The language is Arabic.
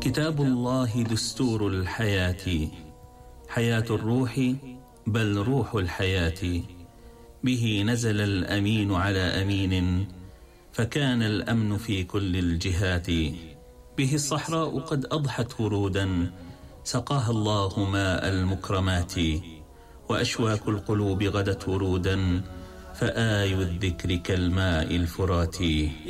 كتاب الله دستور الحياة، حياة الروح بل روح الحياة. به نزل الأمين على أمين، فكان الأمن في كل الجهات. به الصحراء قد أضحت ورودا، سقاها الله ماء المكرمات. وأشواك القلوب غدت ورودا، فآي الذكر كالماء الفرات.